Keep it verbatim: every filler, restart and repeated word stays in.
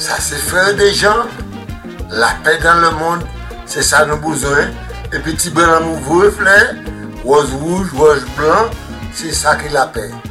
Ça c'est faire des gens, la paix dans le monde, c'est ça nos besoins. Et puis petit blanc l'amour, fleur, rose rouge, rose blanc, c'est ça qui est la paix.